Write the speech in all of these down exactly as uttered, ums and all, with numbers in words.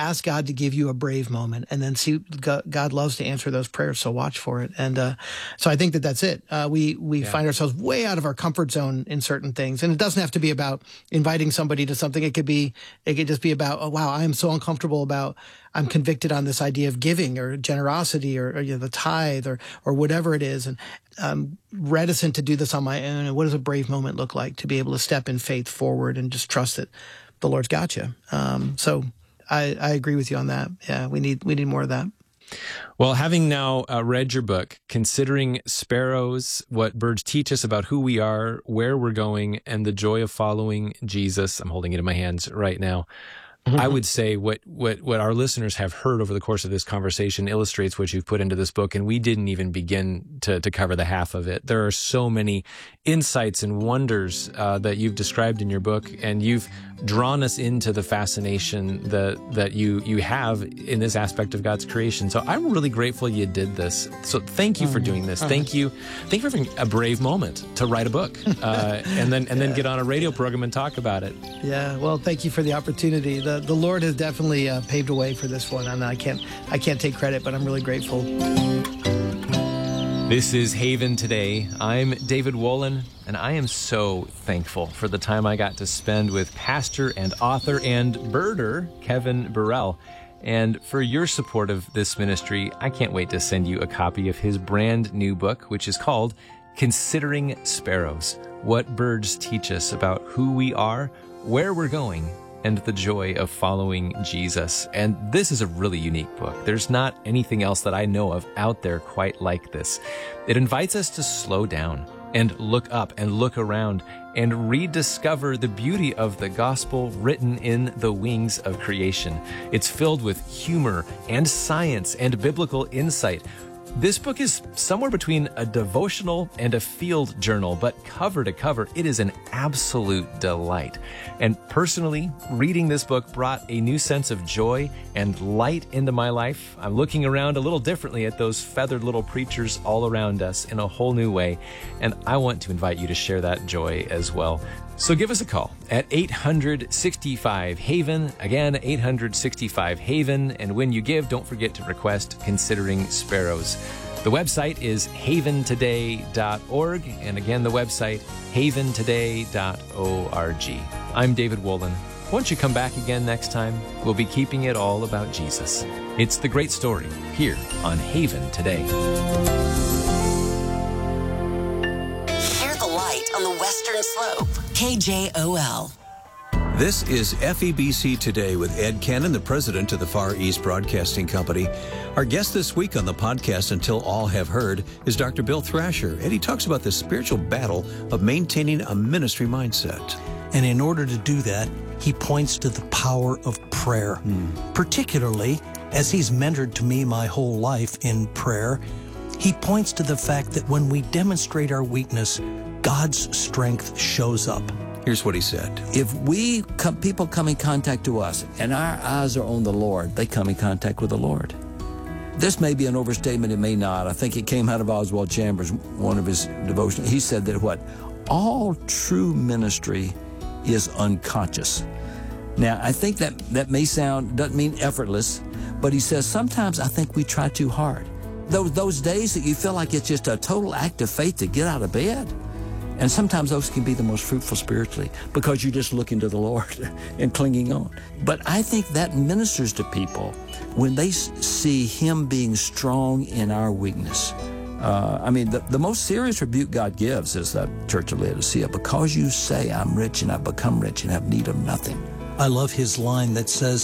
ask God to give you a brave moment, and then see God, God loves to answer those prayers. So watch for it. And uh, so I think that that's it. Uh, we we Yeah. find ourselves way out of our comfort zone in certain things, and it doesn't have to be about inviting somebody to something. It could be it could just be about, oh wow, I am so uncomfortable about. I'm convicted on this idea of giving or generosity or, or you know, the tithe or or whatever it is, and I'm reticent to do this on my own. And what does a brave moment look like to be able to step in faith forward and just trust that the Lord's got you? Um, so I, I agree with you on that. Yeah, we need we need more of that. Well, having now uh, read your book, Considering Sparrows, what birds teach us about who we are, where we're going, and the joy of following Jesus, I'm holding it in my hands right now. I would say what, what, what our listeners have heard over the course of this conversation illustrates what you've put into this book, and we didn't even begin to, to cover the half of it. There are so many insights and wonders uh, that you've described in your book, and you've drawn us into the fascination that that you you have in this aspect of God's creation. So I'm really grateful you did this. So thank you for doing this. Thank you, thank you for having a brave moment to write a book uh, and then and then get on a radio program and talk about it. Yeah, well, thank you for the opportunity. The the Lord has definitely uh, paved a way for this one, and I can't I can't take credit, but I'm really grateful. This is Haven Today. I'm David Wolin, and I am so thankful for the time I got to spend with pastor and author and birder Kevin Burrell. And for your support of this ministry, I can't wait to send you a copy of his brand new book, which is called Considering Sparrows: What Birds Teach Us About Who We Are, Where We're Going, and the Joy of Following Jesus. And this is a really unique book. There's not anything else that I know of out there quite like this. It invites us to slow down and look up and look around and rediscover the beauty of the gospel written in the wings of creation. It's filled with humor and science and biblical insight. This book is somewhere between a devotional and a field journal, but cover to cover, it is an absolute delight. And personally, reading this book brought a new sense of joy and light into my life. I'm looking around a little differently at those feathered little preachers all around us in a whole new way, and I want to invite you to share that joy as well. So give us a call at eight hundred sixty-five Haven. Again, eight hundred sixty-five Haven. And when you give, don't forget to request Considering Sparrows. The website is haven today dot org. And again, the website, haven today dot org. I'm David Wolin. Won't you come back again next time? We'll be keeping it all about Jesus. It's the great story here on Haven Today. On the Western Slope, K J O L. This is F E B C Today with Ed Cannon, the president of the Far East Broadcasting Company. Our guest this week on the podcast, Until All Have Heard, is Doctor Bill Thrasher, and he talks about the spiritual battle of maintaining a ministry mindset. And in order to do that, he points to the power of prayer, mm. particularly as he's mentored to me my whole life in prayer. He points to the fact that when we demonstrate our weakness, God's strength shows up. Here's what he said. If we come, people come in contact to us and our eyes are on the Lord, they come in contact with the Lord. This may be an overstatement, it may not. I think it came out of Oswald Chambers, one of his devotions. He said that what? All true ministry is unconscious. Now, I think that, that may sound, doesn't mean effortless, but he says sometimes I think we try too hard. Those, those days that you feel like it's just a total act of faith to get out of bed. And sometimes those can be the most fruitful spiritually because you're just looking to the Lord and clinging on. But I think that ministers to people when they see Him being strong in our weakness. Uh, I mean, the, the most serious rebuke God gives is that Church of Laodicea, because you say, I'm rich and I've become rich and have need of nothing. I love his line that says,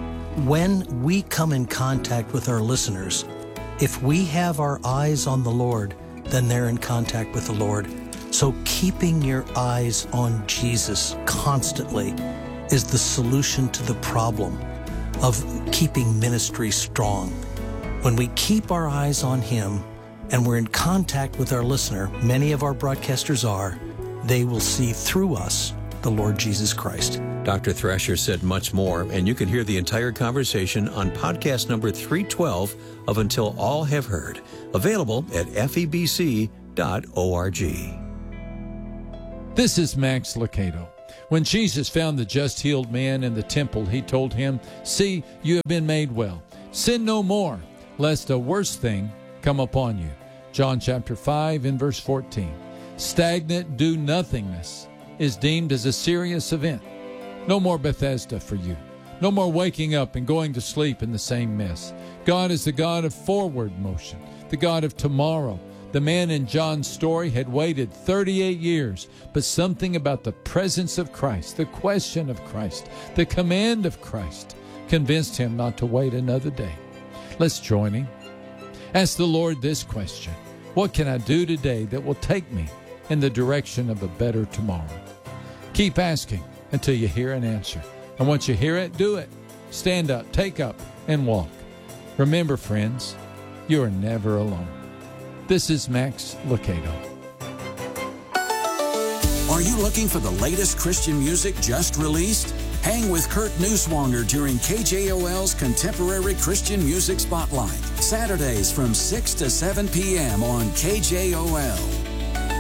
when we come in contact with our listeners, if we have our eyes on the Lord, then they're in contact with the Lord. So keeping your eyes on Jesus constantly is the solution to the problem of keeping ministry strong. When we keep our eyes on Him and we're in contact with our listener, many of our broadcasters are, they will see through us the Lord Jesus Christ. Doctor Thrasher said much more, and you can hear the entire conversation on podcast number three twelve of Until All Have Heard, available at F E B C dot org. This is Max Lucado. When Jesus found the just healed man in the temple, he told him, "See, you have been made well. Sin no more, lest a worse thing come upon you." John chapter five and verse fourteen. Stagnant do-nothingness is deemed as a serious event. No more Bethesda for you. No more waking up and going to sleep in the same mess. God is the God of forward motion, the God of tomorrow. The man in John's story had waited thirty-eight years, but something about the presence of Christ, the question of Christ, the command of Christ convinced him not to wait another day. Let's join him. Ask the Lord this question: what can I do today that will take me in the direction of a better tomorrow? Keep asking until you hear an answer. And once you hear it, do it. Stand up, take up, and walk. Remember, friends, you are never alone. This is Max Lucado. Are you looking for the latest Christian music just released? Hang with Kurt Neuswanger during K J O L's Contemporary Christian Music Spotlight, Saturdays from six to seven p.m. on K J O L.